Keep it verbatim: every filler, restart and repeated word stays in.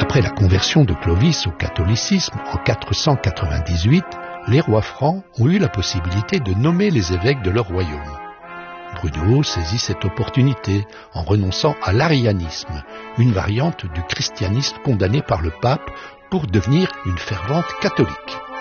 Après la conversion de Clovis au catholicisme en quatre cent quatre-vingt-dix-huit, les rois francs ont eu la possibilité de nommer les évêques de leur royaume. Bruno saisit cette opportunité en renonçant à l'arianisme, une variante du christianisme condamné par le pape, pour devenir une fervente catholique.